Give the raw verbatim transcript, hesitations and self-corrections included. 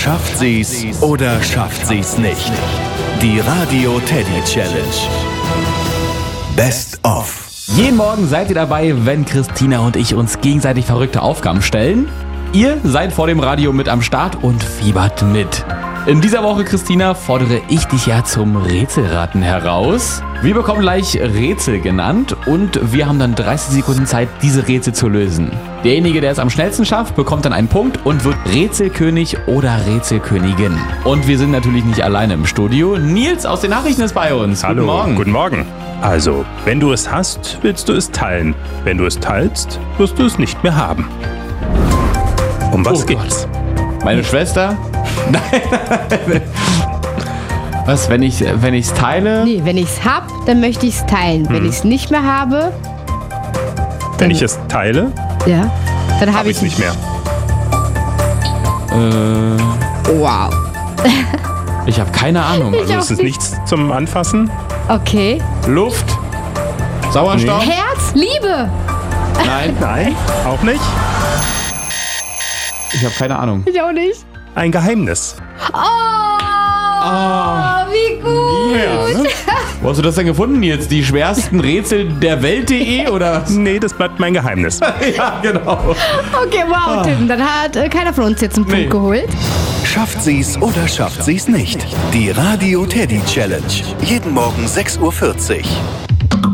Schafft sie's oder schafft sie's nicht? Die Radio Teddy Challenge. Best of. Jeden Morgen seid ihr dabei, wenn Christina und ich uns gegenseitig verrückte Aufgaben stellen. Ihr seid vor dem Radio mit am Start und fiebert mit. In dieser Woche, Christina, fordere ich dich ja zum Rätselraten heraus. Wir bekommen gleich Rätsel genannt und wir haben dann dreißig Sekunden Zeit, diese Rätsel zu lösen. Derjenige, der es am schnellsten schafft, bekommt dann einen Punkt und wird Rätselkönig oder Rätselkönigin. Und wir sind natürlich nicht alleine im Studio. Nils aus den Nachrichten ist bei uns. Hallo, guten Morgen. Guten Morgen. Also, wenn du es hast, willst du es teilen. Wenn du es teilst, wirst du es nicht mehr haben. Um was Oh geht's? Meine Schwester? Nein. Was, wenn ich wenn ich's teile? Nee, wenn ich's hab, dann möchte ich's teilen. Wenn ich's nicht mehr habe, Wenn ich es teile, ja, dann habe habe ich ich es nicht mehr. Äh, Wow. ich habe keine Ahnung. Ich Also auch es ist nicht. nichts zum Anfassen. Okay. Luft? Sauerstoff? Herz, Liebe. Nein, Nein, auch nicht. ich habe keine Ahnung. Ich auch nicht. Ein Geheimnis. Oh, wie gut. Ne? Wo hast du das denn gefunden jetzt? Die schwersten Rätsel der Welt.de oder was? Nee, das bleibt mein Geheimnis. Ja, genau. Okay, wow, Tim. Dann hat äh, keiner von uns jetzt einen Punkt Nee. geholt. Schafft sie's oder schafft sie's nicht? Die Radio Teddy Challenge. Jeden Morgen sechs Uhr vierzig.